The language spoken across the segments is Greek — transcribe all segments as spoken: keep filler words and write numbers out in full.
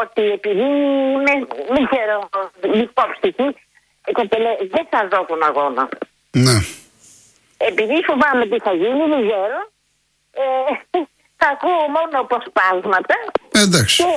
ότι επειδή είμαι, δεν ξέρω, λιπόψυχη, δεν θα δω τον αγώνα. Ναι. Επειδή φοβάμαι τι θα γίνει, δεν ξέρω. Ε, θα ακούω μόνο αποσπάσματα. Εντάξει. Και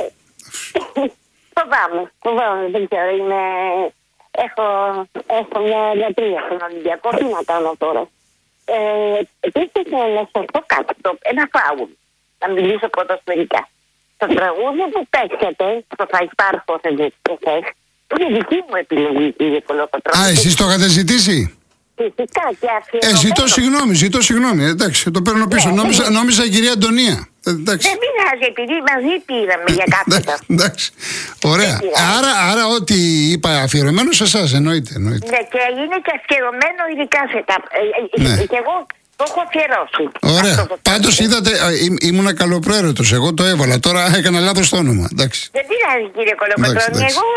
φοβάμαι, φοβάμαι, δεν ξέρω, είναι... Έχω, έχω μια λατρεία στον Ολυμπιακό, τι να κάνω τώρα. Ε, Επίσης να σας πω κάτι, το, ένα φάουλ, να μιλήσω ποδοσφαιρικά. Το τραγούδι που παίξατε, το θα υπάρχω εχθές, είναι δική μου επιλογή, κύριε Κολοκοτρώνη. Α, εσείς το είχατε ζητήσει? Φυσικά και αφιερωμένο. Ε, ζητώ συγγνώμη, ζητώ συγγνώμη. Εντάξει, το παίρνω πίσω. Ναι, νόμιζα, ναι. νόμιζα η κυρία Αντωνία. Ε, εντάξει. Δεν πειράζει, επειδή μαζί πήραμε για κάποιο. Εντάξει. Ωραία. Άρα, άρα ό,τι είπα αφιερωμένο σε εσάς, εννοείται, εννοείται. Ναι, και είναι και αφιερωμένο ειδικά σε τα... Ναι. Και εγώ το έχω αφιερώσει. Ωραία. Πάντως είδατε, α, ή, ήμουνα καλοπροαίρετος. Εγώ το έβαλα. Τώρα έκανα λάθος το όνομα. Εντάξει. Δεν πειράζει, κύριε Κολοκοτρώνη. Εγώ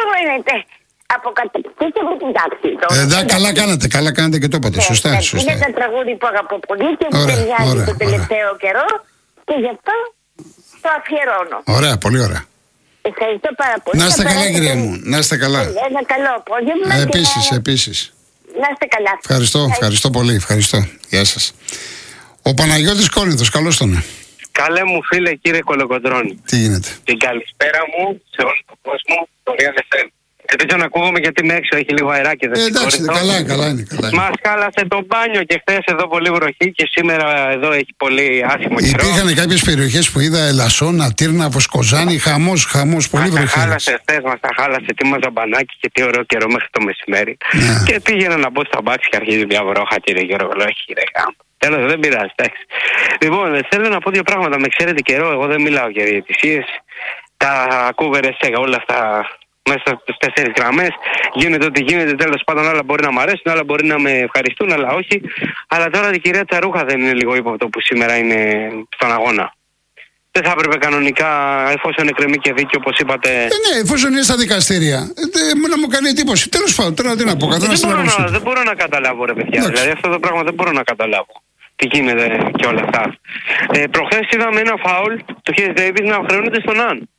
αποκαταστήσω την τάξη. Εντάξει, καλά κάνατε, καλά κάνατε και το είπατε. Σωστά, Είναι σωστά. ένα τραγούδι που αγαπώ πολύ και μου Ωραία, ταιριάζει ωραία, το ωραία. τελευταίο καιρό και γι' αυτό το αφιερώνω. Ωραία, πολύ ωραία. Ευχαριστώ πάρα πολύ. Να είστε Θα καλά, περάσετε κυρία μου. Να είστε καλά. Ένα καλό απόγευμα. Ε, και Επίσης, να- επίσης. Να είστε καλά. Ευχαριστώ, ευχαριστώ πολύ. Ευχαριστώ. Γεια σας. Ο Παναγιώτης Κόλυνθος, καλώς τον. Καλέ μου φίλε κύριε Κολοκοτρώνη. Τι γίνεται? Την καλησπέρα μου σε όλο τον κόσμο, το Real εφ εμ. Ελπίζω να ακούγομαι γιατί είμαι έξω, έχει λίγο αεράκι. Ε, εντάξει, καλά, καλά είναι. Καλά είναι. Μας χάλασε το μπάνιο και χθες εδώ πολύ βροχή και σήμερα εδώ έχει πολύ άσχημο καιρό. Υπήρχαν κάποιες περιοχές που είδα Ελασσόνα, Τύρναβος, Κοζάνη, χαμός, χαμός, πολύ Μας τα βροχή. χάλασε χθες, μας τα χάλασε, ετοίμαζα μπανάκι και τι ωραίο καιρό μέχρι το μεσημέρι. Ναι. Και πήγαινα να μπω στα μπάξι και αρχίζει μια βρόχα, κύριε Γιώργο, λέω, έχει ρε γάμο. Τέλος, δεν πειράζει, εντάξει. Λοιπόν, θέλω να πω δύο πράγματα. Με ξέρετε καιρό, εγώ δεν μιλάω για διαιτησίες. Τα ακούω ρεσέγα όλα αυτά μέσα στις τέσσερις γραμμές. Γίνεται ό,τι γίνεται, τέλος πάντων, άλλα μπορεί να μ' αρέσουν, άλλα μπορεί να με ευχαριστούν, αλλά όχι. Αλλά τώρα η κυρία Τσαρούχα δεν είναι λίγο ύποπτο που σήμερα είναι στον αγώνα. Δεν θα έπρεπε κανονικά, εφόσον εκκρεμεί και δίκιο, όπως είπατε. Ε, ναι, εφόσον είναι στα δικαστήρια, ε, να μου κάνει εντύπωση. Τέλος πάντων, τώρα τι να πω, καθένας δεν, την μπορώ άποψή να, του. δεν μπορώ να καταλάβω, ρε παιδιά. Εντάξει. Δηλαδή, αυτό το πράγμα δεν μπορώ να καταλάβω. Τι γίνεται και όλα αυτά. Ε, προχθές είδαμε ένα φάουλ του Χες Ντέιβις να χρεώνεται στον Αν.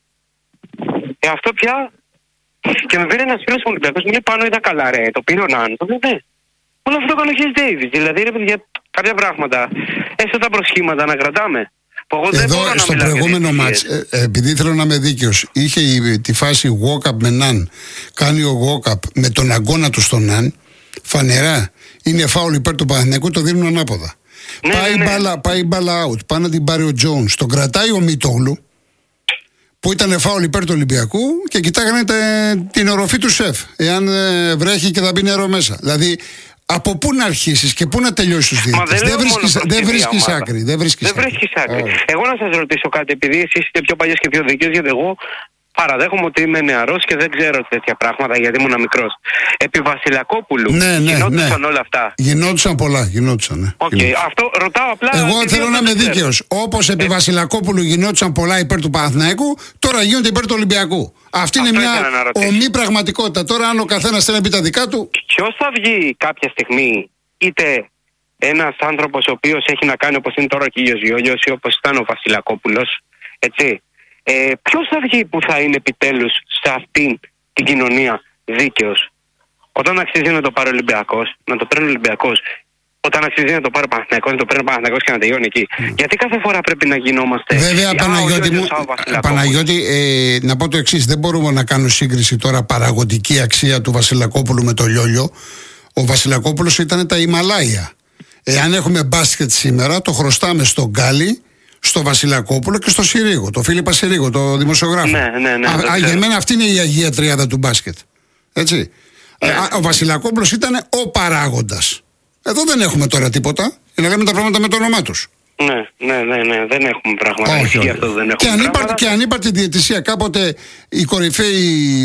Ε, αυτό πια. Και με πήρε ένας φίλος Ολυμπιακός, μου λέει πάνω είδα καλά, ρε. Το πήρε ο Αν. Το λέει, ναι. Όλο αυτό το έκανε ο Χες Ντέιβις. Δηλαδή, ρε παιδιά, κάποια πράγματα, έστω τα προσχήματα να κρατάμε. Που εγώ δεν μπορώ Εδώ να στο μιλάω για προηγούμενο μάτς, διαιτησίες. ε, ε, επειδή θέλω να είμαι δίκαιος, είχε η, τη φάση walk-up με Ναν. Κάνει ο walk-up με τον αγκώνα του στον Ναν. Φανερά είναι φάουλ υπέρ του Παναθηναϊκού, το δίνουν ανάποδα. Ναι, πάει, ναι, ναι. Μπάλα, πάει μπάλα out, πάει να την πάρει ο Τζόουνς. Τον κρατάει ο Μίτογλου, που ήταν φάουλ υπέρ του Ολυμπιακού και κοιτάγανε τε- την οροφή του σεφ. Εάν ε, βρέχει και θα μπει νερό μέσα. Δηλαδή, από πού να αρχίσεις και πού να τελειώσεις τους Μα διαιτητές. δεν, Δεν λέω μόνο βρίσκεις, προς δεν τη μία βρίσκεις ομάδα. άκρη. Δεν βρίσκεις Δεν βρίσκεις άκρη. Ωραία. Εγώ να σας ρωτήσω κάτι, επειδή εσείς είστε πιο παλιός και πιο δίκαιος, γιατί εγώ παραδέχομαι ότι είμαι νεαρός και δεν ξέρω τέτοια πράγματα γιατί ήμουν μικρός. Επί Βασιλακόπουλου Ναι, ναι, γινόντουσαν ναι. όλα αυτά. Γινόντουσαν πολλά, γινόντουσαν. Ναι. Οκ, Γινόντουσαν. αυτό ρωτάω απλά. Εγώ επειδή θέλω δεν να είμαι ξέρω. δίκαιος. Όπως επί Ε. Βασιλακόπουλου γινόντουσαν πολλά υπέρ του Παναθηναϊκού, τώρα γίνονται υπέρ του Ολυμπιακού. Αυτή είναι Αυτό μια ήθελα να ρωτήσω. ομή πραγματικότητα. Τώρα, αν ο καθένας θέλει να πει τα δικά του. Ποιος θα βγει κάποια στιγμή, είτε ένας άνθρωπος ο οποίος έχει να κάνει όπως είναι τώρα ο κύριος Γιώργος ή όπως ήταν ο Βασιλακόπουλος, έτσι, ε, ποιος θα βγει που θα είναι επιτέλους σε αυτήν την κοινωνία δίκαιος? Όταν αξίζει να το πάρει ο Ολυμπιακός, να το παίρνει ο Ολυμπιακός. Όταν αξίζει να το πάρει ο Παναθηναϊκός, να το παίρνει ο Παναθηναϊκός και να τελειώνει εκεί. Γιατί κάθε φορά πρέπει να γινόμαστε. Βέβαια, «Α, ο Παναγιώτη μου, Γιώργος, α, ο Βασιλακόπουλος». Παναγιώτη, ε, να πω το εξής. Δεν μπορούμε να κάνουμε σύγκριση τώρα παραγωγική αξία του Βασιλακόπουλου με το Λιόλιο. Ο Βασιλακόπουλος ήταν τα Ιμαλάια. Εάν έχουμε μπάσκετ σήμερα, το χρωστάμε στον Γκάλι, στο Βασιλακόπουλο και στο Συρίγο, το Φίλιππα Συρίγο, το δημοσιογράφο. Ναι, ναι, ναι, Α, το α, για ξέρω. μένα αυτή είναι η Αγία Τριάδα του μπάσκετ. Έτσι. Ναι. Ε, α, ο Βασιλακόπουλος ήταν ο παράγοντας. Εδώ δεν έχουμε τώρα τίποτα. Να λέμε τα πράγματα με το όνομά τους. Ναι, ναι, ναι, ναι, δεν έχουμε πράγματα. Όχι, Γι' όχι. αυτό δεν έχουμε Και ανύπαρτη, πράγματα. και ανύπαρτη διαιτησία. Κάποτε οι κορυφαίοι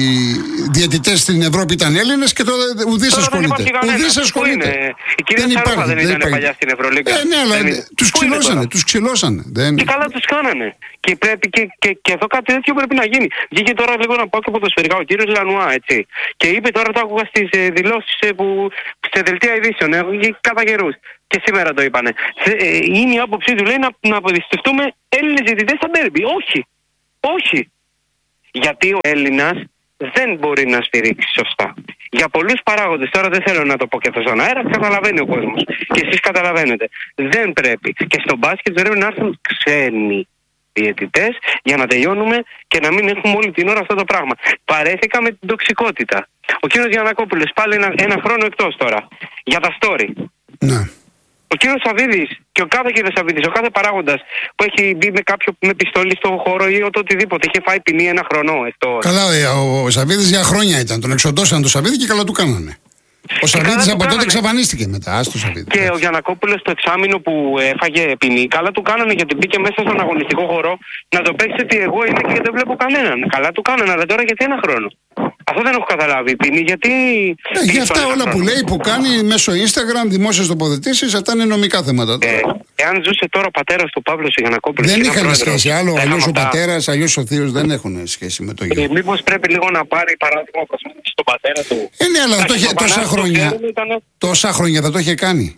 διαιτητές στην Ευρώπη ήταν Έλληνες και τώρα ουδής Τώρα δεν ασχολείται. υπάρχει κανένας. Ουδής Πού ασχολείται. είναι? Η κυρία Τσαρούχα δεν ήταν παλιά στην Ευρωλίγκα. Ε, ναι, αλλά Δεν είναι. τους Πού είναι ξυλώσανε. τώρα? Τους ξυλώσανε. Δεν... Και καλά τους κάνανε. Και πρέπει και, και, και εδώ κάτι τέτοιο πρέπει να γίνει. Βγήκε τώρα λίγο να πάω και ποδοσφαιρικά ο κύριος Λανουά, έτσι. Και είπε τώρα, το άκουγα στις ε, δηλώσεις ε, που σε δελτία ειδήσεων, ε, κατά καιρούς. Και σήμερα το είπανε. Ε, ε, είναι η άποψή του, λέει, να, να αποδιστευτούμε Έλληνες διαιτητές στα ντέρμπι. Όχι. Όχι. Γιατί ο Έλληνας δεν μπορεί να στηρίξει σωστά. Για πολλούς παράγοντες, τώρα δεν θέλω να το πω και αυτό στον αέρα, καταλαβαίνει ο κόσμος. Και εσείς καταλαβαίνετε. Δεν πρέπει. Και στο μπάσκετ πρέπει να έρθουν ξένοι διαιτητές για να τελειώνουμε και να μην έχουμε όλη την ώρα αυτό το πράγμα. Παρέθηκα με την τοξικότητα. Ο κύριος Γιαννακόπουλος πάλι ένα, ένα χρόνο εκτός τώρα. Για τα story. Ναι. Ο κύριος Σαββίδης και ο κάθε κύριος Σαββίδης, ο κάθε παράγοντας που έχει μπει με κάποιο με πιστόλι στον χώρο ή το οτιδήποτε, είχε φάει ποινή ένα χρόνο εκτός. Καλά, ο Σαββίδης για χρόνια ήταν. Τον εξοντώσαν τον Σαββίδη και καλά του κάνανε. Ο Σαββίδης από τότε εξαφανίστηκε μετά. Άστο Σαββίδη. Και ο Γιαννακόπουλος το εξάμηνο που έφαγε ποινή, καλά του κάνανε γιατί μπήκε μέσα στον αγωνιστικό χώρο να το παίξει ότι εγώ είμαι και δεν βλέπω κανέναν. Καλά του κάνανε, αλλά τώρα γιατί ένα χρόνο. Αυτό δεν έχω καταλάβει. Η ποινή, γιατί. Ε, για αυτά όλα που λέει, που κάνει μέσω Instagram, δημόσιες τοποθετήσεις, αυτά είναι νομικά θέματα. Ε, εάν ζούσε τώρα ο πατέρας του Παύλος Γιαννακόπουλος. Δεν είχαν σχέση. Άλλο, αλλιώς ο πατέρας, αλλιώς ο θείος δεν έχουν σχέση με το γιο. Ε, μήπως πρέπει λίγο να πάρει παράδειγμα στον πατέρα του. Ε, ναι, αλλά το είχε τόσα χρόνια. Ήταν... Τόσα χρόνια δεν το είχε κάνει.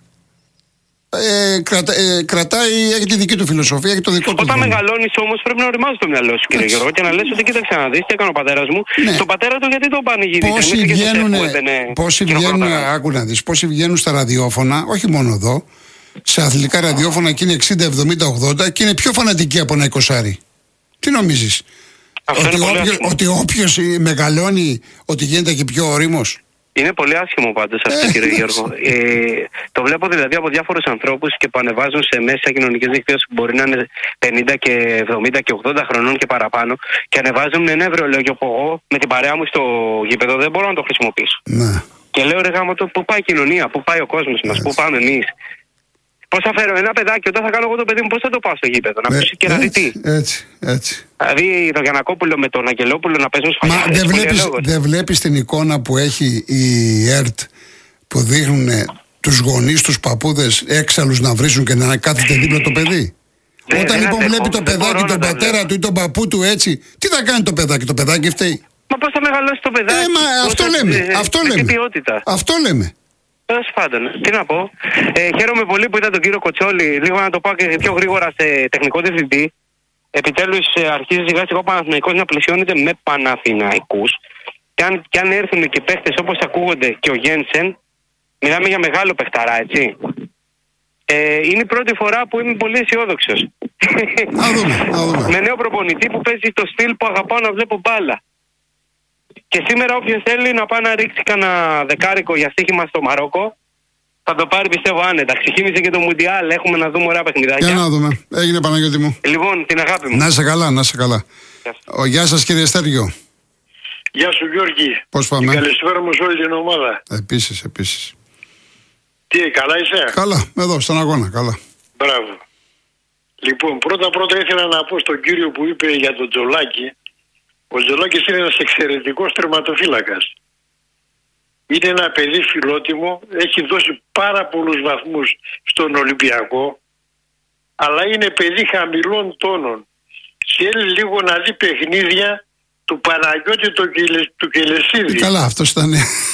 Ε, κρατα, ε, κρατάει, έχει τη δική του φιλοσοφία, έχει το δικό του. Όταν μεγαλώνεις όμως πρέπει να οριμάζεις το μυαλό σου, κύριε Γιώργο, και να λες ότι κοίταξε να δεις τι έκανε ο πατέρας μου. Ναι. Το πατέρα του γιατί τον πανηγυρίζει. Πόσοι βγαίνουν, πόσοι βγαίνουν, άκου να δεις, πόσοι βγαίνουν στα ραδιόφωνα, όχι μόνο εδώ, σε αθλητικά ραδιόφωνα και είναι εξήντα, εβδομήντα, ογδόντα και είναι πιο φανατικοί από ένα εικοσάρι. Τι νομίζεις? Ότι, όποιο, ότι όποιος μεγαλώνει, ότι γίνεται και πιο όριμος. Είναι πολύ άσχημο πάντως αυτό, ε, κύριε Γιώργο. Ε, το βλέπω δηλαδή από διάφορους ανθρώπους και που ανεβάζουν σε μέσα κοινωνικές δικτύωσεις που μπορεί να είναι πενήντα και εβδομήντα και ογδόντα χρονών και παραπάνω και ανεβάζουν ένα ευρωλόγιο που εγώ με την παρέα μου στο γήπεδο δεν μπορώ να το χρησιμοποιήσω. Ναι. Και λέω ρε γάμο το, πού πάει η κοινωνία, πού πάει ο κόσμος μας, πού πάμε εμείς. Πώς θα φέρω ένα παιδάκι, όταν θα κάνω εγώ το παιδί μου, πώς θα το πάω στο γήπεδο, να ακούσει και να δει τι. Έτσι, έτσι. Δηλαδή τον Γιαννακόπουλο με τον Αγγελόπουλο να παίζουν σφαγιάδες. Μα δεν βλέπεις, δεν βλέπεις την εικόνα που έχει η ΕΡΤ που δείχνουν τους γονείς, τους παππούδες έξαλλους να βρίσουν και να κάθεται δίπλα το παιδί. Δε, Όταν λοιπόν βλέπει έχω, το παιδάκι, τον πατέρα του ή τον παππού του έτσι, τι θα κάνει το παιδάκι, το παιδάκι φταίει. Μα πώς θα μεγαλώσει το παιδάκι. Ε, μα αυτό λέμε, ε, αυτό λέμε. Αυτό λέμε. Τέλος πάντων, τι να πω. Ε, χαίρομαι πολύ που είδα τον κύριο Κοτσόλη. Λίγο να το πάω και πιο γρήγορα σε τεχνικό διευθυντή. Επιτέλους ε, αρχίζει σιγά σιγά ο Παναθηναϊκός να πλαισιώνεται με Παναθηναϊκούς. Και αν, και αν έρθουν και παίχτες όπως ακούγονται και ο Γένσεν, μιλάμε για μεγάλο παιχταρά, έτσι. Ε, είναι η πρώτη φορά που είμαι πολύ αισιόδοξος. Να δούμε, να δούμε. Με νέο προπονητή που παίζει το στυλ που αγαπάω να βλέπω μπάλα. Και σήμερα όποιος θέλει να πάει να ρίξει κανένα δεκάρικο για στοίχημα στο Μαρόκο, θα το πάρει πιστεύω άνετα. Ξεκίνησε και το Μουντιάλ, έχουμε να δούμε ωραία παιχνιδάκια. Για να δούμε. Έγινε Παναγιώτη μου. Λοιπόν, την αγάπη μου. Να είσαι καλά, να είσαι καλά. Γεια, Ο, γεια σας κύριε Στέργιο. Γεια σου Γιώργη. Πώς πάμε? Καλησπέρα μου σε όλη την ομάδα. Επίσης, επίσης. Τι, καλά είσαι? Καλά, εδώ στον αγώνα, καλά. Μπράβο. Λοιπόν, πρώτα πρώτα ήθελα να πω στον κύριο που είπε για τον Τζολάκη. Ο Τζολάκης είναι ένας εξαιρετικός τερματοφύλακας. Είναι ένα παιδί φιλότιμο, έχει δώσει πάρα πολλούς βαθμούς στον Ολυμπιακό, αλλά είναι παιδί χαμηλών τόνων. Θέλει λίγο να δει παιχνίδια του Παναγιώτη του, Κελε, του Κελεσίδη. Καλά, αυτός ήταν.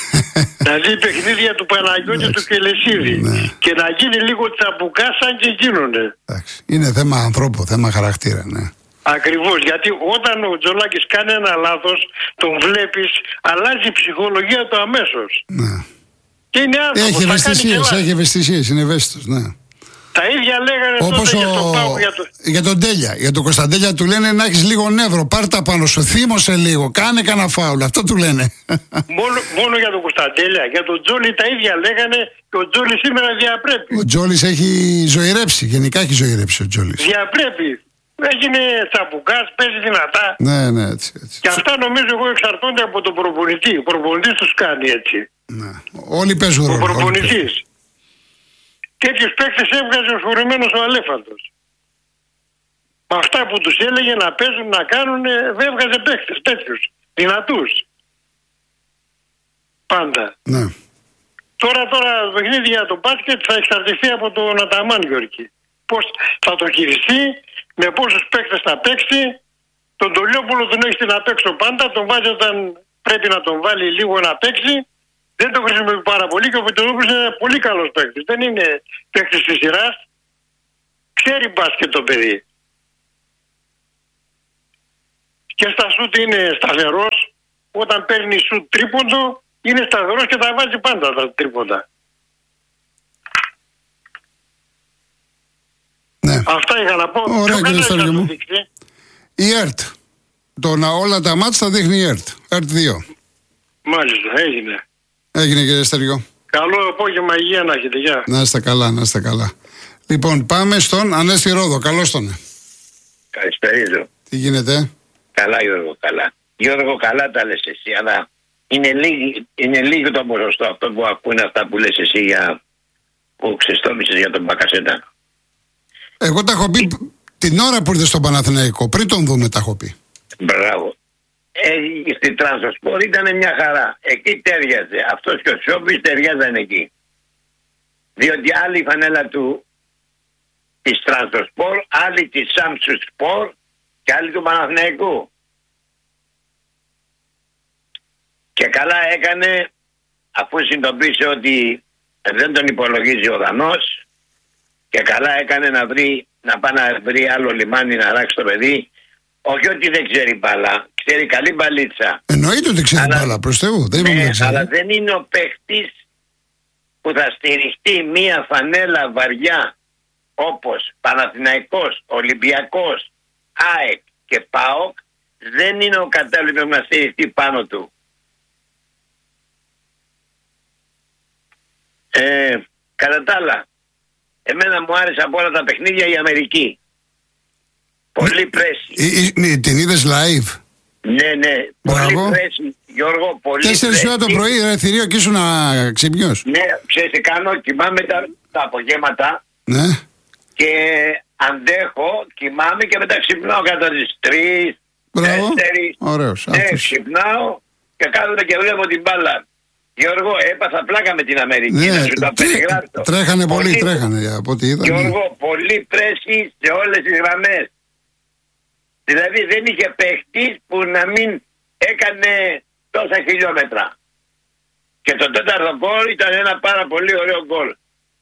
Να δει παιχνίδια του Παναγιώτη του Κελεσίδη. Ναι. Και να γίνει λίγο τσαμπουκά σαν και γίνονται. Εντάξει. Είναι θέμα ανθρώπου, θέμα χαρακτήρα, ναι. Ακριβώς, γιατί όταν ο Τζολάκης κάνει ένα λάθος, τον βλέπεις, αλλάζει η ψυχολογία του αμέσως. Ναι. Και είναι άνθρωπος, έχει ευαισθησίες, έχει ευαισθησίες, είναι ευαίσθητος, ναι. Τα ίδια λέγανε όπως τότε ο... για τον Πάο. Για, το... για τον Τέλια, για τον Κωνσταντέλια του λένε να έχεις λίγο νεύρο, πάρ' τα πάνω σου, θύμωσε λίγο, κάνε κανένα φάουλ, αυτό του λένε. Μόνο, μόνο για τον Κωνσταντέλια, για τον Τζόλι τα ίδια λέγανε και ο Τζόλι σήμερα διαπρέπει. Ο Τζόλις έχει ζωηρέψει, γενικά έχει ζωηρέψει ο Τζόλις. Διαπρέπει. Έγινε τσαμπουκάς, παίζει δυνατά. Ναι, ναι, έτσι, έτσι. Και αυτά νομίζω εγώ εξαρτώνται από τον προπονητή. Ο προπονητής τους κάνει έτσι. Ναι. Όλοι παίζουν ρόλο. Ο προπονητής. Τέτοιους παίκτες έβγαζε ο σωρημένος ο Αλέφαντος. Με αυτά που τους έλεγε να παίζουν, να κάνουν, δεν έβγαζε παίκτες τέτοιους. Δυνατούς. Πάντα. Ναι. Τώρα, τώρα το παιχνίδι για το μπάσκετ θα εξαρτηθεί από τον Αταμάν, Γιώργη. Πώς θα το χειριστεί, με πόσους παίκτες θα παίξει. Τον Τολιόπουλο τον έχει στην απέξω πάντα, τον βάζει όταν πρέπει να τον βάλει λίγο να παίξει. Δεν τον χρησιμοποιεί πάρα πολύ και ο Πετρόπουλος είναι ένα πολύ καλός παίκτης. Δεν είναι παίκτης της σειράς. Ξέρει μπάσκετ το παιδί. και στα σουτ είναι σταθερός. Όταν παίρνει σουτ τρίποντο είναι σταθερός και τα βάζει πάντα τα τρίποντα. Ναι. Αυτά είχα να πω. Ωραία, κύριε Στέργιο μου. Η ΕΡΤ. Το να όλα τα μάτς θα δείχνει η ΕΡΤ. ΕΡΤ δύο. Μάλιστα, έγινε. Έγινε, κύριε Στέργιο. Καλό απόγευμα, υγεία να έχετε. Γεια. Να είστε καλά, να είστε καλά. Λοιπόν, πάμε στον Ανέστη Ρόδο. Καλώς τον. Καλησπέριζω. Τι γίνεται? Καλά, Γιώργο, καλά. Γιώργο, καλά τα λες εσύ, αλλά είναι, λίγη, είναι λίγο το ποσοστό αυτό που ακούνε αυτά που λες εσύ για, που ξεστόμησες για τον Μπακασέτα. Εγώ τα έχω πει την ώρα που ήρθε στον Παναθηναϊκό. Πριν τον δούμε τα έχω πει. Μπράβο. Ε, στη Τρανσοσπορ ήταν μια χαρά. Εκεί τέριαζε. Αυτός και ο Σόμπης ταιριάζαν εκεί. Διότι άλλη η φανέλα του της Τρανσοσπορ, άλλη της Σάμσου Σπορ και άλλη του Παναθηναϊκού. Και καλά έκανε, αφού συνειδητοποίησε ότι δεν τον υπολογίζει ο Δανός, και καλά έκανε να βρει, να πάει να βρει άλλο λιμάνι να αλλάξει το παιδί. Όχι ότι δεν ξέρει μπάλα, ξέρει καλή μπαλίτσα. Εννοείται ότι ξέρει αλλά, μπάλα, προς Θεού. Δεν ναι, δεν αλλά δεν είναι ο παίχτης που θα στηριχτεί μία φανέλα βαριά όπως Παναθηναϊκός, Ολυμπιακός, ΑΕΚ και ΠΑΟΚ. Δεν είναι ο κατάλληλος να στηριχτεί πάνω του. Ε, κατά τα άλλα, εμένα μου άρεσε από όλα τα παιχνίδια η Αμερική. Πολύ πρέση. Ναι, την είδες live? Ναι, ναι. Μπράβο. Πολύ πρέση, Γιώργο, πολύ Τέσσερις ώρα το πρωί, ρε θηρίο, και ήσουν ξυπνιός. Ναι, ξέρεις τι κάνω, κοιμάμαι τα, τα απογεύματα. Ναι. Και αντέχω, κοιμάμαι και μετά ξυπνάω κατά τις τρεις, τέσσερις. Ωραίος. Ναι, ξυπνάω και κάθομαι και βλέπω την μπάλα. Γιώργο, έπαθα πλάκα με την Αμερική. Ναι, να σου τα περιγράψω. Τρέχανε πολύ, πολύ, τρέχανε από ό,τι είδα. Γιώργο, ναι. πολύ πρέση σε όλες τις γραμμές. Δηλαδή δεν είχε παίχτης που να μην έκανε τόσα χιλιόμετρα. Και το τέταρτο γκολ ήταν ένα πάρα πολύ ωραίο γκολ.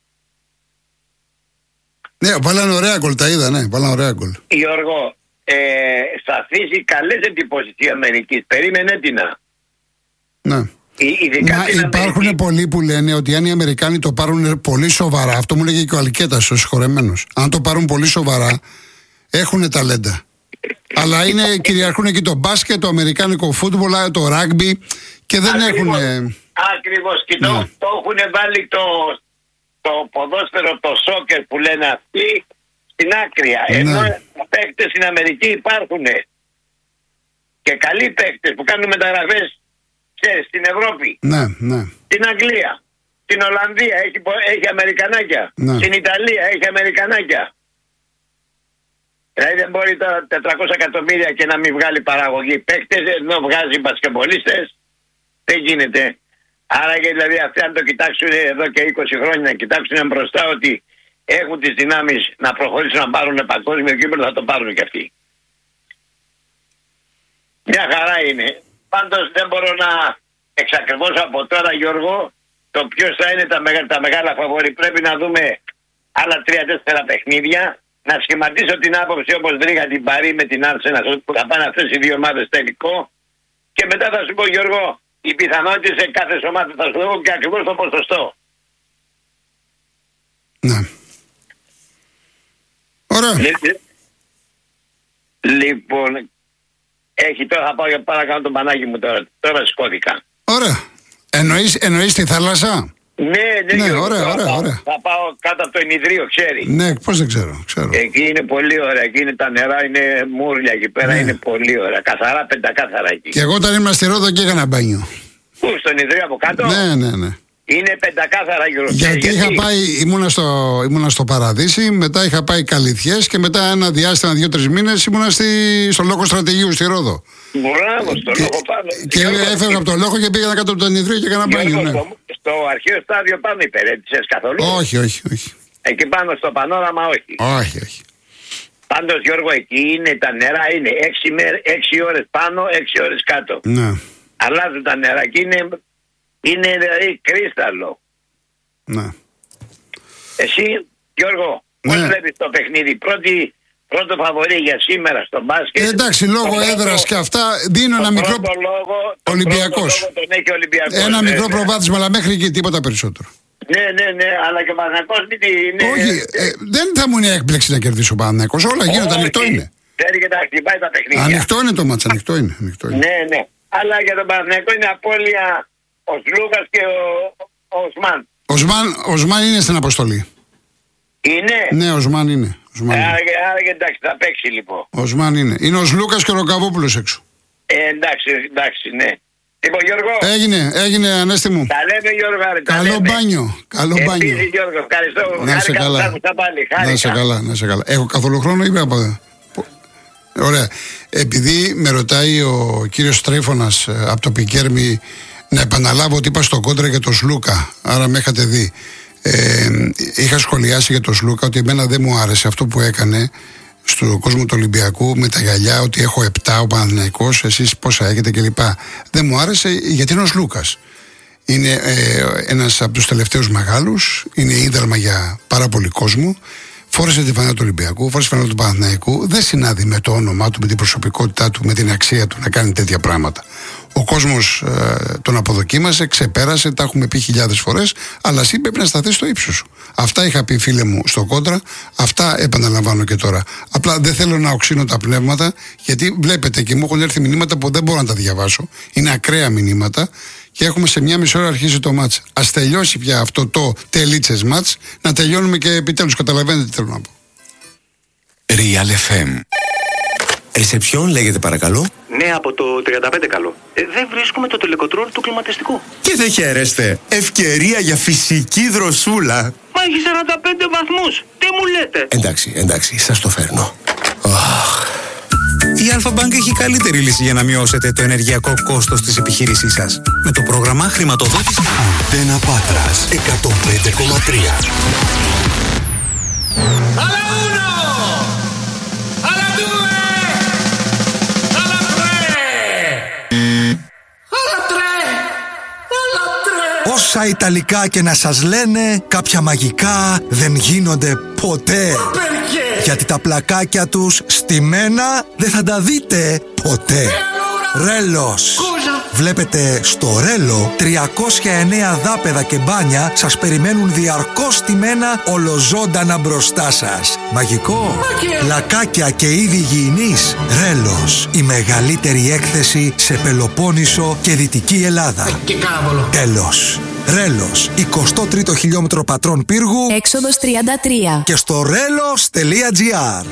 Ναι, βάλανε ωραία γκολ, τα είδα, ναι, βάλανε ωραία γκολ. Γιώργο, ε, θα αφήσει καλές εντυπώσεις η Αμερική. Περίμενε την. Ναι. Μα υπάρχουν Αμερική. Πολλοί που λένε ότι αν οι Αμερικάνοι το πάρουν πολύ σοβαρά, αυτό μου λέγε και ο Αλκέτας ο συγχωρεμένος, αν το πάρουν πολύ σοβαρά έχουν ταλέντα. Αλλά είναι, κυριαρχούν εκεί το μπάσκετ, το αμερικάνικο φούτμπολ, το ράγκμπι και δεν έχουν. Ακριβώς, και το, ναι. το έχουν βάλει το, το ποδόσφαιρο, το σόκερ που λένε αυτοί, στην άκρια. Ναι. Ενώ οι παίκτες στην Αμερική υπάρχουν. Και καλοί παίκτες που κάνουν μεταγραφές στην Ευρώπη, ναι, ναι. Στην Αγγλία, στην Ολλανδία έχει, έχει Αμερικανάκια, ναι. Στην Ιταλία έχει Αμερικανάκια. Δηλαδή δεν μπορεί τώρα τετρακόσια εκατομμύρια και να μην βγάλει παραγωγή παίκτες, ενώ βγάζει μπασκετμπολίστες. Δεν γίνεται. Άρα και δηλαδή αυτοί αν το κοιτάξουν εδώ και είκοσι χρόνια, να κοιτάξουν μπροστά ότι έχουν τις δυνάμεις να προχωρήσουν να πάρουν παγκόσμιο κύπελλο, θα το πάρουν και αυτοί. Μια χαρά είναι. Πάντως δεν μπορώ να εξακριβώσω από τώρα, Γιώργο, το ποιος θα είναι τα, μεγα, τα μεγάλα φαβόρι. Πρέπει να δούμε άλλα τρία-τέσσερα παιχνίδια. Να σχηματίσω την άποψη όπως βρήκα την Παρί με την Άρσενα που θα πάνε αυτές οι δύο ομάδες τελικό. Και μετά θα σου πω, Γιώργο, οι πιθανότητες σε κάθε ομάδα θα σου δω και ακριβώς το ποσοστό. Ναι. Ωραία. Λοιπόν, έχει τώρα, θα πάω για πάρα κάνω τον πανάκι μου τώρα. Τώρα σηκώθηκα. Ωραία. Εννοείς, εννοείς τη θάλασσα? Ναι, ναι, ναι, Γιώργο, ωραία, θα, ωραία, πάω, ωραία. θα πάω κάτω από το ενιδρίο, ξέρει. Ναι, πώς δεν ξέρω, ξέρω. Εκεί είναι πολύ ωραία, εκεί είναι τα νερά, είναι μούρλια εκεί πέρα, ναι. Είναι πολύ ωραία. Καθαρά, πεντακάθαρα εκεί. Και εγώ όταν ήμουν στη Ρόδο και έκανα μπάνιο. Πού, στον Ιδρύο από κάτω? Ναι, ναι, ναι. Είναι πεντακάθαρα, Γιώργο. Γιατί, γιατί είχα πάει, ήμουνα στο, ήμουνα στο Παραδείσι, μετά είχα πάει Καλυθιές και μετά ένα διάστημα δύο-τρεις μήνες ήμουνα στη, στο Λόγο Στρατηγίου στη Ρόδο. Μπράβο, στο και, λόγο πάνω. Και Γιώργο, έφευγα από το λόγο και πήγα κάτω από τον Ιδρύο και έκανα μπάνιο. Ναι. Στο, στο αρχαίο στάδιο πάνω υπηρέτησες καθόλου? Όχι, όχι, όχι. Εκεί πάνω στο πανόραμα όχι. Όχι, όχι. Πάντως, Γιώργο, εκεί είναι τα νερά, είναι έξι ώρες πάνω, έξι ώρες κάτω. Ναι. Αλλάζουν τα νερά και είναι, είναι δηλαδή κρίσταλο. Ναι. Εσύ, Γιώργο, πώς ναι. βλέπεις το παιχνίδι? Πρώτη, πρώτο φαβορί για σήμερα στο μπάσκετ. Ε, εντάξει, λόγω έδρας και αυτά δίνω ένα μικρό. Ολυμπιακός. Ένα ναι, μικρό ναι. προβάδισμα, αλλά μέχρι εκεί τίποτα περισσότερο. Ναι, ναι, ναι, αλλά και ο Παναθηναϊκός είναι. Όχι, ε, δεν θα μου είναι έκπληξη να κερδίσει ο Παναθηναϊκός. Όλα γίνονται, ανοιχτό είναι. Θέλει και τα χτυπάει τα παιχνίδια. Ανοιχτό είναι το μάτς, ανοιχτό είναι. Ανοιχτό είναι. Ναι, ναι. Αλλά για τον Παναθηναϊκό είναι απώλεια ο Σλούκας και ο, ο Οσμάν. Ο Οσμάν, ο Οσμάν είναι στην αποστολή. Είναι. Ναι, ο Οσμάν είναι. Άρα, άρα και εντάξει, θα παίξει λοιπόν. Ο Οσμάν είναι. Είναι ο Σλούκας και ο Ροκαβόπουλος έξω. Ε, εντάξει, εντάξει, ναι. Λοιπόν, Γιώργο. Έγινε, έγινε, Ανέστη μου. Τα λέμε, Γιώργο. Τα Καλό λέμε. μπάνιο. Καλό Επίσης, μπάνιο. Γιώργο, ευχαριστώ. Να σε καλά. Να σε καλά, να σε καλά. Έχω καθόλου χρόνο ή από. Ωραία. Επειδή με ρωτάει ο κύριος Στρέφωνας από το Πικέρμι να επαναλάβω ότι είπα στο κόντρα για τον Σλούκα, άρα με είχατε δει. Ε, είχα σχολιάσει για τον Σλούκα ότι εμένα δεν μου άρεσε αυτό που έκανε στον κόσμο του Ολυμπιακού με τα γυαλιά, ότι έχω επτά ο Παναθηναϊκός, εσείς πόσα έχετε κλπ. Δεν μου άρεσε γιατί είναι ο Σλούκας. Είναι ε, ένας από τους τελευταίους μεγάλους, είναι ίδρυμα για πάρα πολύ κόσμο. Φόρεσε τη φανέλα του Ολυμπιακού, φόρεσε τη φανέλα του Παναθηναϊκού. Δεν συνάδει με το όνομά του, με την προσωπικότητά του, με την αξία του να κάνει τέτοια πράγματα. Ο κόσμος ε, τον αποδοκίμασε, ξεπέρασε, τα έχουμε πει χιλιάδες φορές, αλλά εσύ πρέπει να σταθείς στο ύψος σου. Αυτά είχα πει, φίλε μου, στο κόντρα, αυτά επαναλαμβάνω και τώρα. Απλά δεν θέλω να οξύνω τα πνεύματα, γιατί βλέπετε και μου έχουν έρθει μηνύματα που δεν μπορώ να τα διαβάσω. Είναι ακραία μηνύματα. Και έχουμε σε μια μισή ώρα αρχίσει το μάτς. Ας τελειώσει πια αυτό το τελίτσες μάτς, να τελειώνουμε και επιτέλους. Καταλαβαίνετε τι θέλω να πω. Real εφ εμ. Ρεσεψιόν λέγεται παρακαλώ. Ναι, από το τριάντα πέντε καλό. Ε, δεν βρίσκουμε το τελεκοτρόλ του κλιματιστικού. Και δεν χαίρεστε. Ευκαιρία για φυσική δροσούλα. Μα έχει σαράντα πέντε βαθμούς. Τι μου λέτε. Εντάξει, εντάξει, σας το φέρνω. Oh. Η Αλφα-Bank έχει καλύτερη λύση για να μειώσετε το ενεργειακό κόστος της επιχείρησής σας. Με το πρόγραμμα χρηματοδότησης Αντένα Πάτρας εκατόν πέντε κόμμα τρία. Όσα Ιταλικά και να σας λένε, κάποια μαγικά δεν γίνονται ποτέ. Γιατί τα πλακάκια τους στημένα δεν θα τα δείτε ποτέ. Ρέλος. Βλέπετε στο Ρέλο τριακόσια εννέα δάπεδα και μπάνια σας περιμένουν διαρκώς στημένα ολοζώντανα μπροστά σας. Μαγικό. Πλακάκια και είδη υγιεινής. Ρέλος. Η μεγαλύτερη έκθεση σε Πελοπόννησο και Δυτική Ελλάδα. Τέλος. Ρέλος, εικοστό τρίτο χιλιόμετρο Πατρών Πύργου, έξοδος τριάντα τρία. Και στο ρέλος τελεία τζι άρ.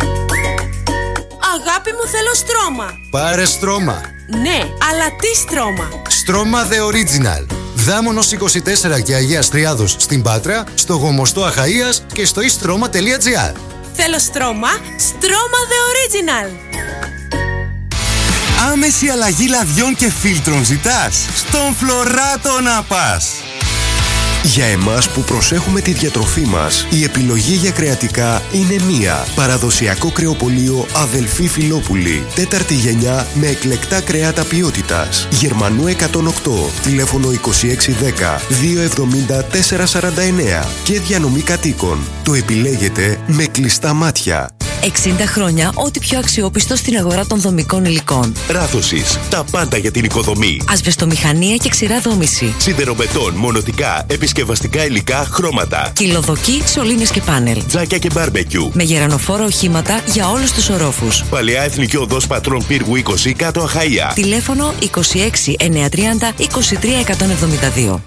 Αγάπη μου, θέλω στρώμα. Πάρε στρώμα. Ναι, αλλά τι στρώμα? Στρώμα The Original. Δάμονος είκοσι τέσσερα και Αγίας Τριάδος στην Πάτρα, στο Γομοστό Αχαΐας και στο istρoma τελεία τζι άρ. Θέλω στρώμα, στρώμα The Original. Άμεση αλλαγή λαδιών και φίλτρων ζητάς? Στον Φλωράτο να πας! Για εμάς που προσέχουμε τη διατροφή μας, η επιλογή για κρεατικά είναι μία. Παραδοσιακό κρεοπωλείο Αδελφή Φιλόπουλη. Τέταρτη γενιά με εκλεκτά κρέατα ποιότητας. Γερμανού εκατόν οκτώ, τηλέφωνο είκοσι έξι δέκα διακόσια εβδομήντα τέσσερα σαράντα εννέα και διανομή κατοίκων. Το επιλέγετε με κλειστά μάτια. εξήντα χρόνια ό,τι πιο αξιόπιστο στην αγορά των δομικών υλικών. Ράθωσης. Τα πάντα για την οικοδομή. Ασβεστομηχανία και ξηρά δόμηση. Σιδερομετών, μονοτικά, επισκευαστικά υλικά, χρώματα. Κυλοδοκή, σωλήνες και πάνελ. Τζάκια και μπάρμπεκιου. Με γερανοφόρα οχήματα για όλους τους ορόφους. Παλαιά Εθνική Οδός Πατρών Πύργου είκοσι, κάτω Αχαΐα. Τηλέφωνο είκοσι έξι εννιακόσια τριάντα είκοσι τρία εκατόν εβδομήντα δύο.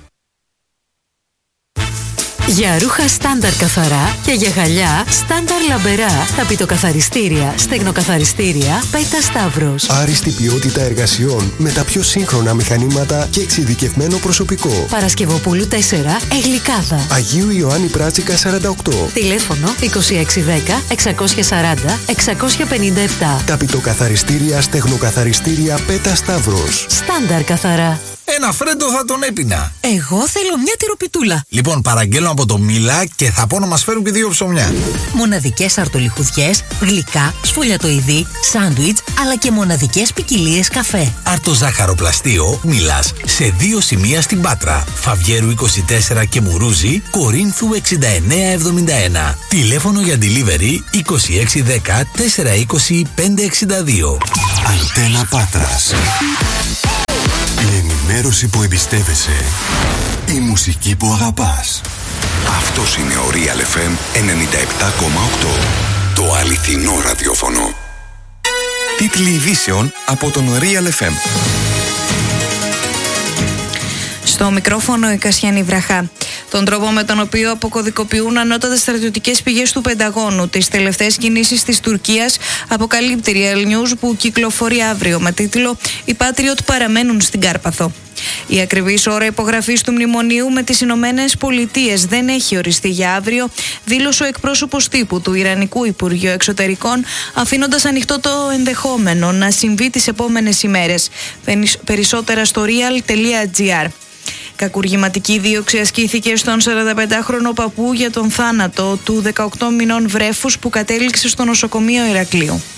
Για ρούχα στάνταρ καθαρά και για γυαλιά στάνταρ λαμπερά, ταπητοκαθαριστήρια, στεγνοκαθαριστήρια, Πέτα Σταύρος. Άριστη ποιότητα εργασιών με τα πιο σύγχρονα μηχανήματα και εξειδικευμένο προσωπικό. Παρασκευοπούλου τέσσερα, Εγλικάδα. Αγίου Ιωάννη Πράτσικα σαράντα οκτώ. Τηλέφωνο είκοσι έξι δέκα εξακόσια σαράντα εξακόσια πενήντα επτά. Ταπητοκαθαριστήρια, στεγνοκαθαριστήρια, Πέτα Σταύρος. Στάνταρ καθαρά. ένα φρέντο θα τον έπινα. Εγώ θέλω μια τυροπιτούλα. Λοιπόν, παραγγέλνω από το Μίλα και θα πω να μας φέρουν και δύο ψωμιά. Μοναδικές αρτολιχουδιές, γλυκά, σφολιατοειδή, σάντουιτς, αλλά και μοναδικές ποικιλίες καφέ. Αρτοζάχαροπλαστείο Μίλας σε δύο σημεία στην Πάτρα. Φαβιέρου είκοσι τέσσερα και Μουρούζη, Κορίνθου εξήντα εννέα εβδομήντα ένα. Τηλέφωνο για delivery είκοσι έξι δέκα τετρακόσια είκοσι πέντε εξήντα δύο. Αντένα Πάτρας. Η ενημέρωση που εμπιστεύεσαι. Η μουσική που αγαπάς. Αυτός είναι ο Real εφ εμ ενενήντα επτά κόμμα οκτώ. Το αληθινό ραδιόφωνο. Τίτλοι ειδήσεων από τον Real εφ εμ. Στο μικρόφωνο η Κασιανή Βραχά. Τον τρόπο με τον οποίο αποκωδικοποιούν ανώτατες στρατιωτικές πηγές του Πενταγώνου τις τελευταίες κινήσεις της Τουρκίας αποκαλύπτει η Real News, που κυκλοφορεί αύριο με τίτλο «Οι Patriot παραμένουν στην Κάρπαθο». Η ακριβής ώρα υπογραφής του μνημονίου με τις Ηνωμένες Πολιτείες δεν έχει οριστεί για αύριο, δήλωσε ο εκπρόσωπος τύπου του Ιρανικού Υπουργείου Εξωτερικών, αφήνοντας ανοιχτό το ενδεχόμενο να συμβεί τις επόμενες ημέρες. Περισσότερα στο real.gr. Κακουργηματική δίωξη ασκήθηκε στον σαρανταπεντάχρονο παππού για τον θάνατο του δεκαοκτώ μηνών βρέφους που κατέληξε στο νοσοκομείο Ηρακλείου.